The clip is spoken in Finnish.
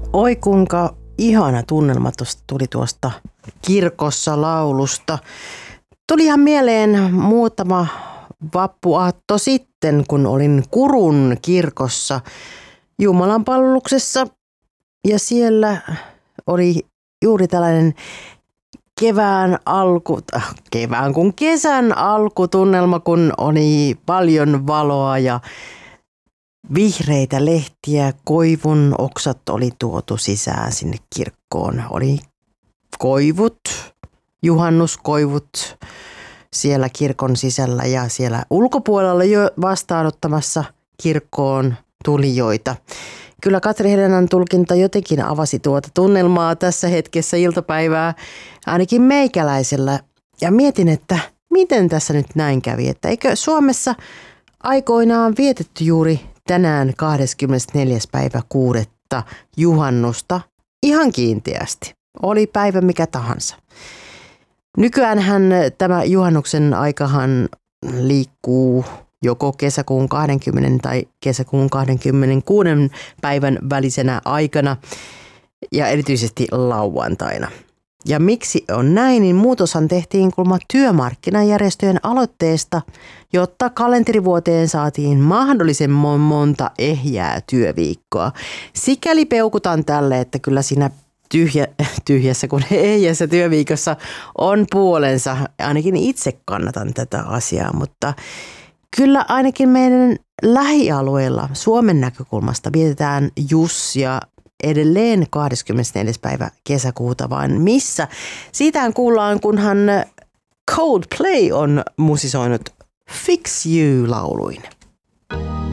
Oi kuinka ihana tunnelma tuli tuosta kirkossa laulusta. Tuli ihan mieleen muutama vappuaatto sitten, kun olin Kurun kirkossa Jumalanpalveluksessa. Ja siellä oli juuri tällainen kesän alkutunnelma, kun oli paljon valoa ja vihreitä lehtiä, koivun oksat oli tuotu sisään sinne kirkkoon. Oli koivut, juhannuskoivut siellä kirkon sisällä ja siellä ulkopuolella jo vastaanottamassa kirkkoon tulijoita. Kyllä Katri Helenan tulkinta jotenkin avasi tuota tunnelmaa tässä hetkessä iltapäivää, ainakin meikäläisellä. Ja mietin, että miten tässä nyt näin kävi, että eikö Suomessa aikoinaan vietetty juuri tänään 24.6. juhannusta ihan kiinteästi. Oli päivä mikä tahansa. Nykyäänhän tämä juhannuksen aikahan liikkuu joko kesäkuun 20 tai kesäkuun 26 päivän välisenä aikana ja erityisesti lauantaina. Ja miksi on näin, niin muutoshan tehtiin kulma työmarkkinajärjestöjen aloitteesta, jotta kalenterivuoteen saatiin mahdollisimman monta ehjää työviikkoa. Sikäli peukutan tälle, että kyllä siinä tyhjässä kuin ehjässä työviikossa on puolensa. Ainakin itse kannatan tätä asiaa, mutta kyllä ainakin meidän lähialueella Suomen näkökulmasta vietetään Jussia edelleen 24. päivä kesäkuuta, vaan missä? Siitähän kuullaan, kunhan Coldplay on musisoinut Fix You -lauluin.